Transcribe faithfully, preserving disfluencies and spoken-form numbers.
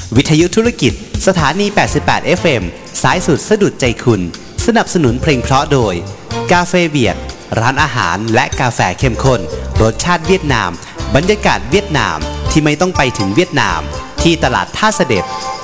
วิทยุธุรกิจสถานีแปดสิบแปด เอฟ เอ็ม สายสุดสะดุดใจคุณสนับสนุนเพลงเพราะโดยกาเฟเบียดร้านอาหารและกาแฟเข้มข้นรสชาติเวียดนามบรรยากาศเวียดนามที่ไม่ต้องไปถึงเวียดนามที่ตลาดท่าเสด็จ